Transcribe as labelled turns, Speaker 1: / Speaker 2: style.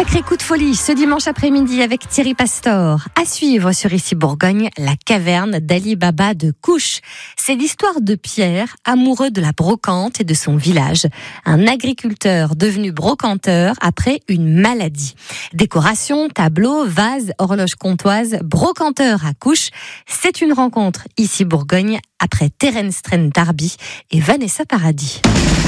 Speaker 1: Sacré coup de folie ce dimanche après-midi avec Thierry Pastor. À suivre sur Ici Bourgogne, la caverne d'Ali Baba de Couche. C'est l'histoire de Pierre, amoureux de la brocante et de son village. Un agriculteur devenu brocanteur après une maladie. Décoration, tableaux, vases, horloges comtoises, brocanteur à Couche. C'est une rencontre Ici Bourgogne après Terence Trent Darby et Vanessa Paradis.